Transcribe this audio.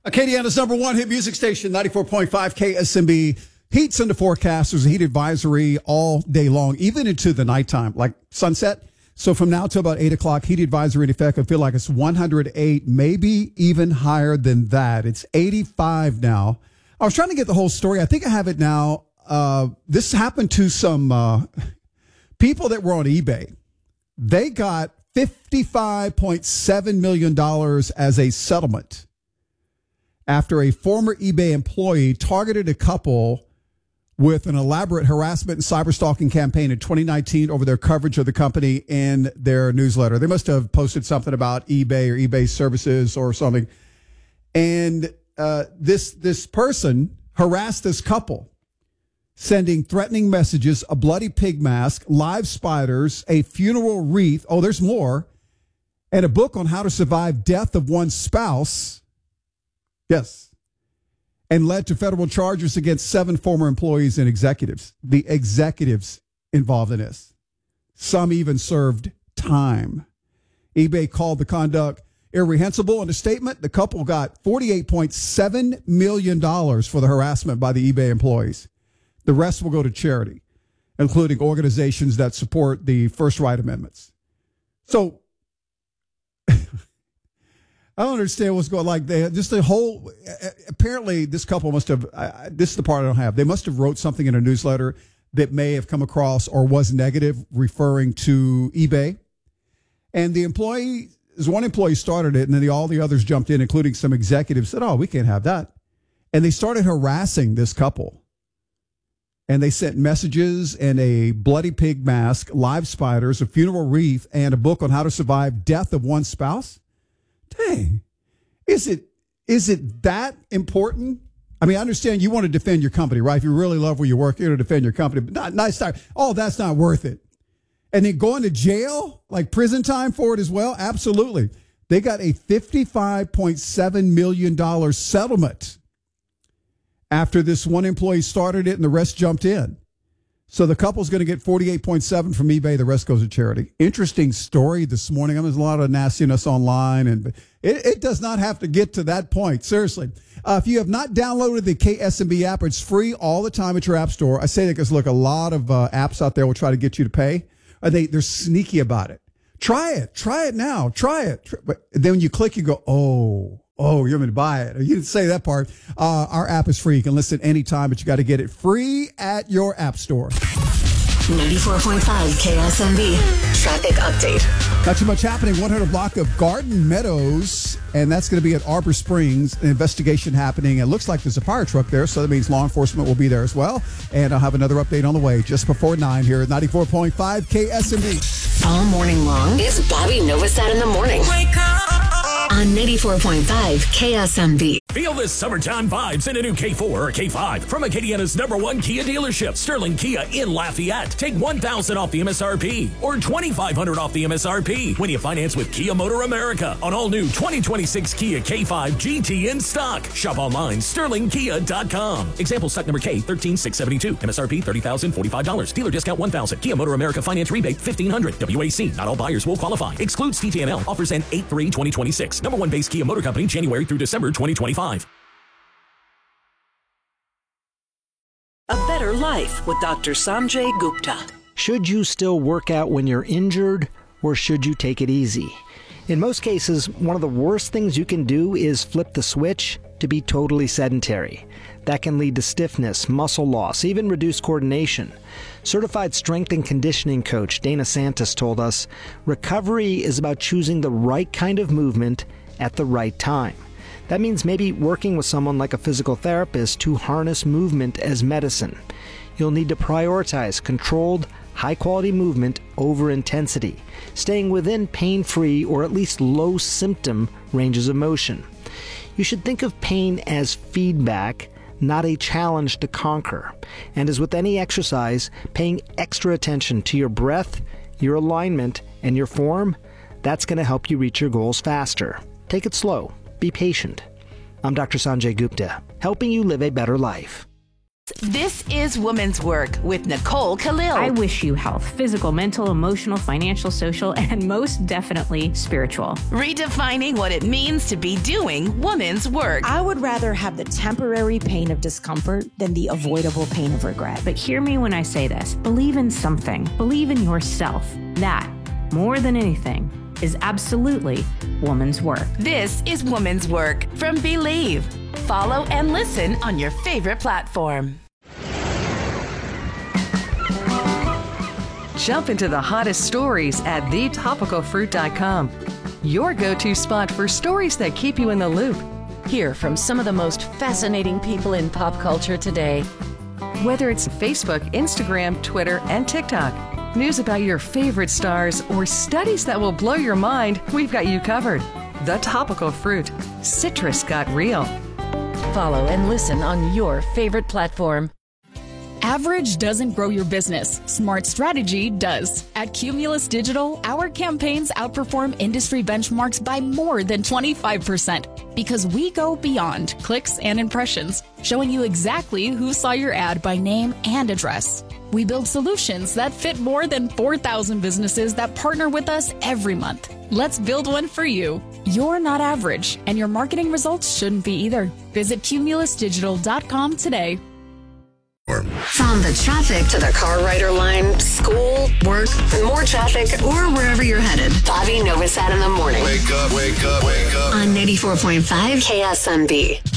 Acadiana's number one hit music station, 94.5 KSMB. Heat's in the forecast. There's a heat advisory all day long, even into the nighttime, like sunset. So from now till about 8 o'clock, heat advisory in effect. I feel like it's 108, maybe even higher than that. It's 85 now. I was trying to get the whole story. I think I have it now. This happened to some people that were on eBay. They got $55.7 million as a settlement after a former eBay employee targeted a couple with an elaborate harassment and cyberstalking campaign in 2019 over their coverage of the company in their newsletter. They must have posted something about eBay or eBay services or something. And this person harassed this couple, sending threatening messages, a bloody pig mask, live spiders, a funeral wreath. Oh, there's more. And a book on how to survive death of one's spouse. Yes. And led to federal charges against 7 former employees and executives. The executives involved in this. Some even served time. eBay called the conduct irreprehensible. In a statement, the couple got $48.7 million for the harassment by the eBay employees. The rest will go to charity, including organizations that support the First Right Amendments. So, I don't understand what's going on. Like, apparently this couple must have, this is the part I don't have. They must have wrote something in a newsletter that may have come across or was negative referring to eBay. And one employee started it, and then all the others jumped in, including some executives, said, oh, we can't have that. And they started harassing this couple. And they sent messages and a bloody pig mask, live spiders, a funeral wreath, and a book on how to survive death of one's spouse. Dang, is it that important? I mean, I understand you want to defend your company, right? If you really love where you work, you're going to defend your company, but that's not worth it. And then going to jail, like prison time for it as well? Absolutely. They got a $55.7 million settlement after this one employee started it and the rest jumped in. So the couple's going to get 48.7 from eBay. The rest goes to charity. Interesting story this morning. There's a lot of nastiness online, and it does not have to get to that point. Seriously. If you have not downloaded the KSMB app, it's free all the time at your app store. I say that because, look, a lot of apps out there will try to get you to pay. They're sneaky about it. Try it. Try it now. Try it. But then when you click, you go, oh, you want me to buy it? You didn't say that part. Our app is free. You can listen anytime, but you got to get it free at your app store. 94.5 KSMB traffic update. Not too much happening. 100 block of Garden Meadows, and that's going to be at Arbor Springs. An investigation happening. It looks like there's a fire truck there, so that means law enforcement will be there as well. And I'll have another update on the way just before 9 here at 94.5 KSMB. All morning long is Bobby Novosad in the morning. Wake up! On 94.5 KSMB. Feel the summertime vibes in a new K4 or K5 from Acadiana's number one Kia dealership, Sterling Kia in Lafayette. Take $1,000 off the MSRP or $2,500 off the MSRP when you finance with Kia Motor America on all new 2026 Kia K5 GT in stock. Shop online, sterlingkia.com. Example stock number K13672. MSRP $30,045. Dealer discount $1,000. Kia Motor America finance rebate $1,500. WAC. Not all buyers will qualify. Excludes TTNL. Offers end 8/3/2026. Number one base Kia Motor Company, January through December 2025. A better life with Dr. Sanjay Gupta. Should you still work out when you're injured, or should you take it easy? In most cases, one of the worst things you can do is flip the switch to be totally sedentary. That can lead to stiffness, muscle loss, even reduced coordination. Certified strength and conditioning coach Dana Santos told us, recovery is about choosing the right kind of movement at the right time. That means maybe working with someone like a physical therapist to harness movement as medicine. You'll need to prioritize controlled, high-quality movement over intensity, staying within pain-free or at least low-symptom ranges of motion. You should think of pain as feedback, not a challenge to conquer. And as with any exercise, paying extra attention to your breath, your alignment, and your form, that's going to help you reach your goals faster. Take it slow. Be patient. I'm Dr. Sanjay Gupta, helping you live a better life. This is Woman's Work with Nicole Khalil. I wish you health, physical, mental, emotional, financial, social, and most definitely spiritual. Redefining what it means to be doing woman's work. I would rather have the temporary pain of discomfort than the avoidable pain of regret. But hear me when I say this. Believe in something. Believe in yourself. That, more than anything, is absolutely woman's work. This is Woman's Work from Believe. Follow and listen on your favorite platform. Jump into the hottest stories at thetopicalfruit.com. Your go-to spot for stories that keep you in the loop. Hear from some of the most fascinating people in pop culture today. Whether it's Facebook, Instagram, Twitter, and TikTok, news about your favorite stars, or studies that will blow your mind, we've got you covered. The Topical Fruit. Citrus got real. Follow and listen on your favorite platform. Average doesn't grow your business. Smart strategy does. At Cumulus Digital, our campaigns outperform industry benchmarks by more than 25% because we go beyond clicks and impressions, showing you exactly who saw your ad by name and address. We build solutions that fit more than 4,000 businesses that partner with us every month. Let's build one for you. You're not average, and your marketing results shouldn't be either. Visit cumulusdigital.com today. From the traffic to the car rider line, school, work, more traffic, or wherever you're headed. Bobby Novosad in the morning. Wake up, wake up, wake up. On 94.5 KSMB.